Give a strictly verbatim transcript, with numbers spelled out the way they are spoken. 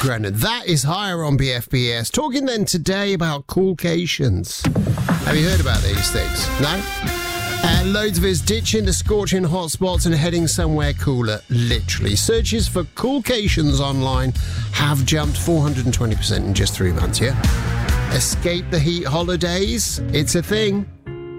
Grennan. That is higher on B F B S. Talking then today about coolcations. Have you heard about these things? No? And loads of us ditching the scorching hot spots and heading somewhere cooler, literally. Searches for coolcations online have jumped four hundred twenty percent in just three months, yeah? Escape the heat holidays, it's a thing.